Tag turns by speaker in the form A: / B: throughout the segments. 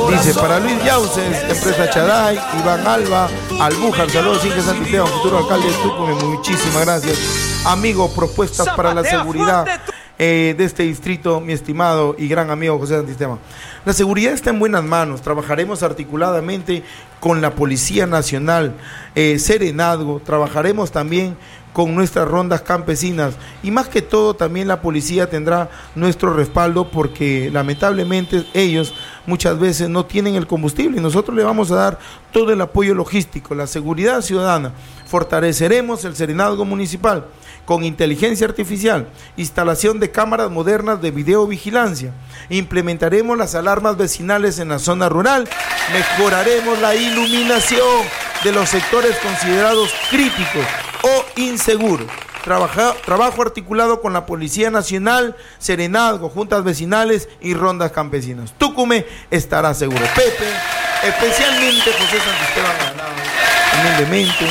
A: Dice, para Luis Yauces, empresa Chaday, Iván Alba, Albújar, saludos, Inge Santisteban, futuro alcalde de Tucumán, muchísimas gracias. Amigo, propuestas para la seguridad de este distrito, mi estimado y gran amigo José Santisteban. La seguridad está en buenas manos, trabajaremos articuladamente con la Policía Nacional, Serenazgo, trabajaremos también con nuestras rondas campesinas y más que todo también la policía tendrá nuestro respaldo porque lamentablemente ellos muchas veces no tienen el combustible y nosotros le vamos a dar todo el apoyo logístico, la seguridad ciudadana. Fortaleceremos el Serenazgo Municipal con inteligencia artificial, instalación de cámaras modernas de videovigilancia, implementaremos las alarmas vecinales en la zona rural, mejoraremos la iluminación de los sectores considerados críticos o inseguros. Trabajo articulado con la Policía Nacional, Serenazgo, juntas vecinales y rondas campesinas. Tucumán estará seguro. Pepe, especialmente José Santisteban Granados, humildemente,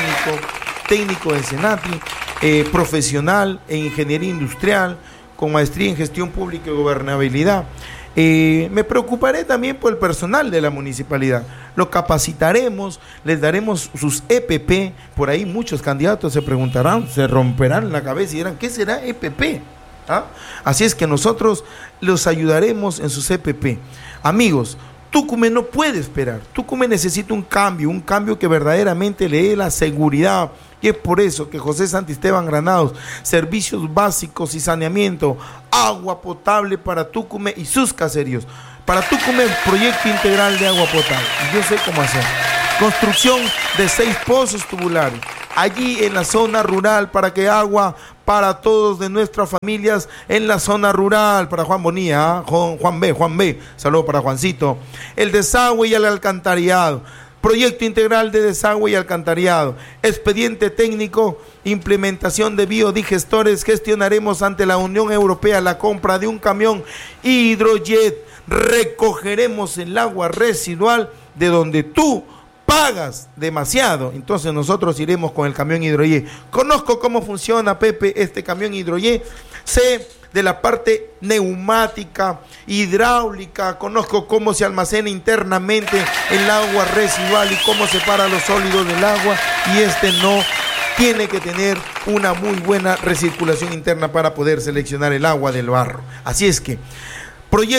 A: es técnico de Senati, profesional en ingeniería industrial, con maestría en gestión pública y gobernabilidad. Me preocuparé también por el personal de la municipalidad. Lo capacitaremos, les daremos sus EPP. Por ahí muchos candidatos se preguntarán, se romperán la cabeza y dirán, ¿qué será EPP? ¿Ah? Así es que nosotros los ayudaremos en sus EPP. Amigos, Tucumán no puede esperar. Tucumán necesita un cambio que verdaderamente le dé la seguridad. Y es por eso que José Santisteban Granados, servicios básicos y saneamiento, agua potable para Tucumán y sus caseríos. Para Tucumán, proyecto integral de agua potable. Y yo sé cómo hacer. Construcción de 6 pozos tubulares. Allí en la zona rural para que agua para todos de nuestras familias en la zona rural. Para Juan Bonilla, Juan B. Saludos para Juancito. El desagüe y el alcantarillado. Proyecto integral de desagüe y alcantarillado, expediente técnico, implementación de biodigestores, gestionaremos ante la Unión Europea la compra de un camión hidrojet, recogeremos el agua residual de donde tú pagas demasiado, entonces nosotros iremos con el camión hidrojet. Conozco cómo funciona, Pepe, este camión hidrojet, sé de la parte neumática, hidráulica, conozco cómo se almacena internamente el agua residual y cómo separa los sólidos del agua, y no tiene que tener una muy buena recirculación interna para poder seleccionar el agua del barro. Así es que, proyecto